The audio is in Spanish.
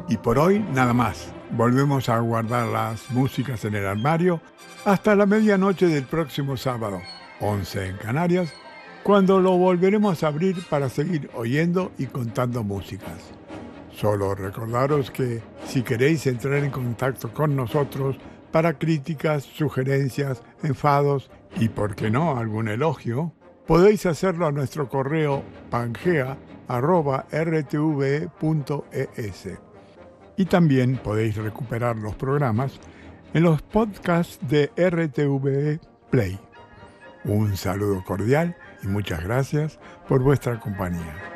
Y por hoy nada más. Volvemos a guardar las músicas en el armario hasta la medianoche del próximo sábado, 11 en Canarias, cuando lo volveremos a abrir para seguir oyendo y contando músicas. Solo recordaros que si queréis entrar en contacto con nosotros para críticas, sugerencias, enfados y, por qué no, algún elogio, podéis hacerlo a nuestro correo pangea@rtve.es. Y también podéis recuperar los programas en los podcasts de RTV Play. Un saludo cordial y muchas gracias por vuestra compañía.